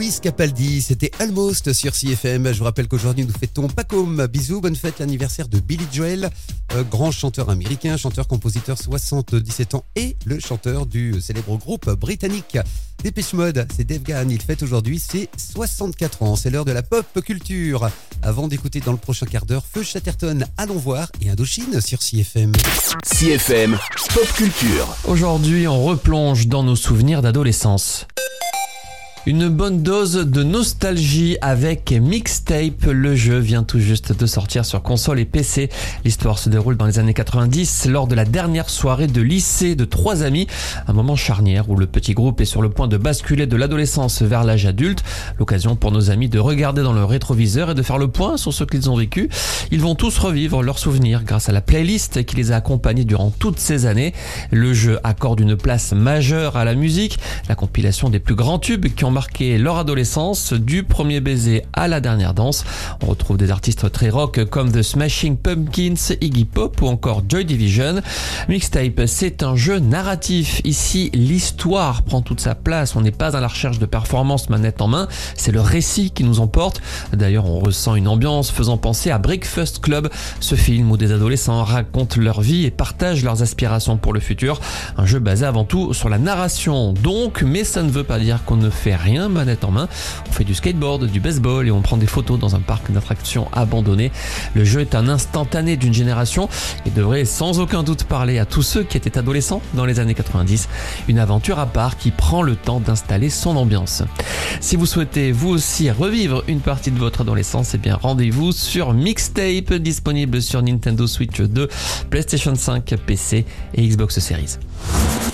Travis Capaldi, c'était Almost sur CFM. Je vous rappelle qu'aujourd'hui nous fêtons Pacôme. Bisous, bonne fête, l'anniversaire de Billy Joel, grand chanteur américain, chanteur-compositeur 77 ans et le chanteur du célèbre groupe britannique Depeche Mode. C'est Dave Gahan, il fête aujourd'hui ses 64 ans. C'est l'heure de la pop culture. Avant d'écouter dans le prochain quart d'heure Feu Chatterton, Allons voir et Indochine sur CFM. CFM Pop Culture. Aujourd'hui, on replonge dans nos souvenirs d'adolescence. Une bonne dose de nostalgie avec Mixtape. Le jeu vient tout juste de sortir sur console et PC. L'histoire se déroule dans les années 90 lors de la dernière soirée de lycée de 3 amis. Un moment charnière où le petit groupe est sur le point de basculer de l'adolescence vers l'âge adulte. L'occasion pour nos amis de regarder dans le rétroviseur et de faire le point sur ce qu'ils ont vécu. Ils vont tous revivre leurs souvenirs grâce à la playlist qui les a accompagnés durant toutes ces années. Le jeu accorde une place majeure à la musique, la compilation des plus grands tubes qui ont marqué leur adolescence, du premier baiser à la dernière danse. On retrouve des artistes très rock comme The Smashing Pumpkins, Iggy Pop ou encore Joy Division. Mixtape, c'est un jeu narratif. Ici, l'histoire prend toute sa place. On n'est pas à la recherche de performance manette en main. C'est le récit qui nous emporte. D'ailleurs, on ressent une ambiance faisant penser à Breakfast Club, ce film où des adolescents racontent leur vie et partagent leurs aspirations pour le futur. Un jeu basé avant tout sur la narration donc, mais ça ne veut pas dire qu'on ne fait rien manette en main. On fait du skateboard, du baseball et on prend des photos dans un parc d'attractions abandonné. Le jeu est un instantané d'une génération et devrait sans aucun doute parler à tous ceux qui étaient adolescents dans les années 90. Une aventure à part qui prend le temps d'installer son ambiance. Si vous souhaitez vous aussi revivre une partie de votre adolescence, eh bien rendez-vous sur Mixtape, disponible sur Nintendo Switch 2, PlayStation 5, PC et Xbox Series.